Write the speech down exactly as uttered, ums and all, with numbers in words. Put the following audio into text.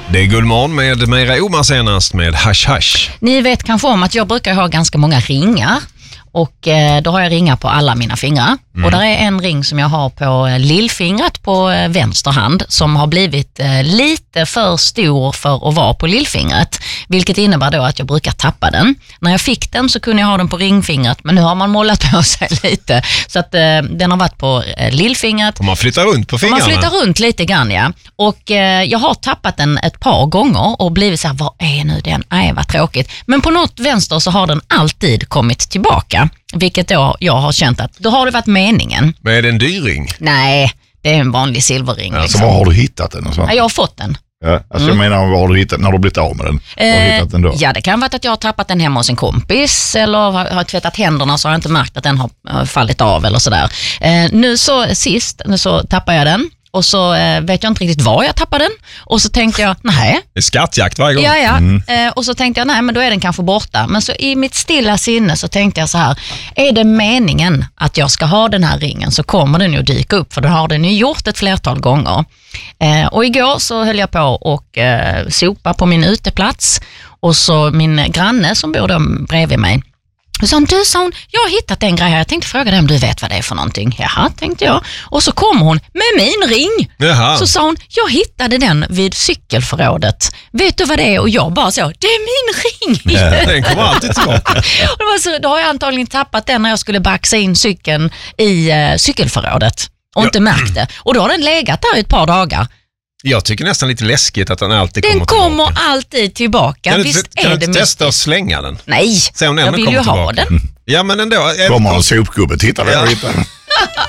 Det är Guldmorgon med Meira Omar senast med Hash Hash. Ni vet kanske om att jag brukar ha ganska många ringar. Och eh, då har jag ringar på alla mina fingrar. Mm. Och där är en ring som jag har på eh, lillfingret på eh, vänster hand som har blivit eh, lite för stor för att vara på lillfingret. Vilket innebär då att jag brukar tappa den. När jag fick den så kunde jag ha den på ringfingret, men nu har man målat på sig lite. Så att eh, den har varit på eh, lillfingret. Och man flyttar runt på fingrarna. Man flyttar runt lite grann, ja. Och eh, jag har tappat den ett par gånger och blivit så här, vad är nu den? Nej, vad tråkigt. Men på något vänster så har den alltid kommit tillbaka. Vilket då jag har känt att då har det varit meningen. Men är det en dyr ring? Nej, det är en vanlig silverring. Ja, liksom. Så var har du hittat den? Och så? Ja, jag har fått den. Ja, alltså Mm. jag menar, var har du hittat, när du har blivit av med den? Eh, har du hittat den då? Ja, det kan vara att jag har tappat den hemma hos en kompis eller har, har tvättat händerna så har jag inte märkt att den har uh, fallit av eller sådär. Eh, nu så sist nu så tappar jag den. Och så eh, vet jag inte riktigt var jag tappade den. Och så tänkte jag, nej. Det är skattjakt varje gång. Ja, ja. Mm. Eh, och så tänkte jag, nej men då är den kanske borta. Men så i mitt stilla sinne så tänkte jag så här, är det meningen att jag ska ha den här ringen så kommer den ju dyka upp. För då har den ju gjort ett flertal gånger. Eh, och igår så höll jag på och eh, sopa på min uteplats. Och så min granne som bor då bredvid mig. Och så hon, du sa hon, jag har hittat en grej här. Jag tänkte fråga dig om du vet vad det är för någonting. Jaha, tänkte jag. Och så kom hon med min ring. Jaha. Så sa hon, jag hittade den vid cykelförrådet. Vet du vad det är? Och jag bara så, det är min ring. Ja, den kommer alltid tillbaka. Och det var så, då har jag antagligen tappat den när jag skulle baxa in cykeln i uh, cykelförrådet. Och Ja. inte märkt det. Och då har den legat där i ett par dagar. Jag tycker nästan lite läskigt att den alltid Den kommer kommer tillbaka. alltid tillbaka. Kan du, Visst kan är du det inte testa att mystiskt? slänga den? Nej, Se om den jag ändå vill ju kommer ha tillbaka. den. Ja, men ändå. Kommer en sopgubbe, titta där Ja. och hittar den.